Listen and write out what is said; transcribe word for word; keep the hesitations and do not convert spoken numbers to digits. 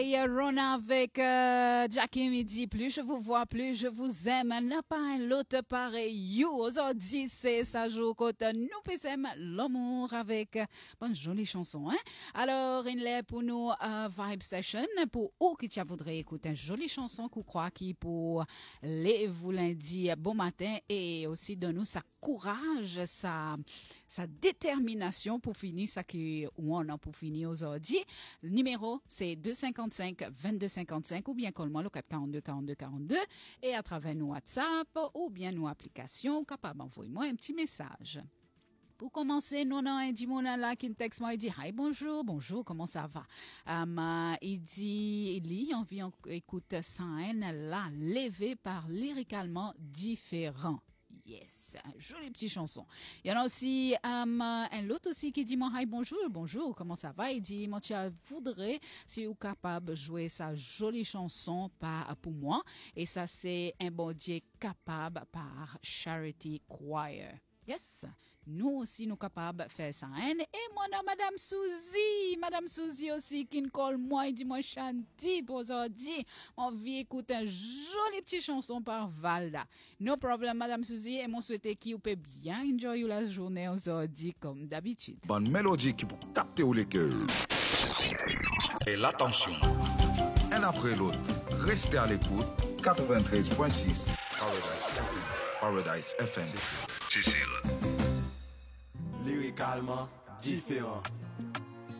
Et Rona avec euh, Jackie Midi, plus je vous vois, plus je vous aime. N'a pas un l'autre pareil. You, aujourd'hui, c'est ça joue côté nous faisons l'amour avec euh, bonne jolie chanson, hein. Alors, il est pour nous euh, Vibe Session pour ou qui tu voudrais écouter une jolie chanson qu'on croit qui pour les vous lundi bon matin et aussi de nous sa courage, sa sa détermination pour finir ça qui ou on a pour finir aujourd'hui. Le numéro c'est deux cent cinquante-cinq vingt-deux cinquante-cinq ou bien colle-moi le quatre cent quarante-deux quarante-deux quarante-deux et à travers nos WhatsApp ou bien nos applications capable d'envoyer-moi un petit message. Pour commencer, nous avons un Dimona là qui texte moi, il dit « Hi, bonjour, bonjour, comment ça va? Um, » Il dit « Il lit, on vient écouter Sain là, levé par lyricalement différent. » Yes, jolie petite chanson. Il y en a aussi um, un autre aussi qui dit « Hi, bonjour, bonjour, comment ça va? » Il dit « Mon tia voudrait, si vous êtes capable de jouer sa jolie chanson par, pour moi. » Et ça, c'est un bon Dieu capable par Charity Choir. Yes, nous aussi nous capables de faire ça. Hein? Et moi, Madame Suzy, Madame Suzy aussi qui me colle moi et dit moi chanti pour aujourd'hui. On vient écouter une jolie petite chanson par Valda. No problem, Madame Suzy, et mon souhaité qui vous peut bien enjoy la journée aujourd'hui comme d'habitude. Bonne mélodie qui pour capter les cœurs. Et l'attention. Un après l'autre, restez à l'écoute. quatre-vingt-treize point six Paradise F M. Lyricalement différent.